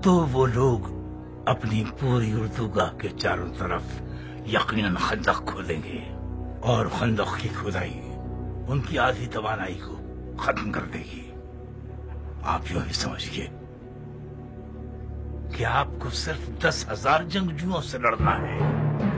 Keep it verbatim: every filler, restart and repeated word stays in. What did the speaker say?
तो वो लोग अपनी पूरी उर्दूगाह के चारों तरफ यकीनन खंदक खोदेंगे और खंदक की खुदाई उनकी आधी तवानाई को खत्म कर देगी। आप यूं ही समझिए कि आपको सिर्फ दस हजार जंगजुओं से लड़ना है।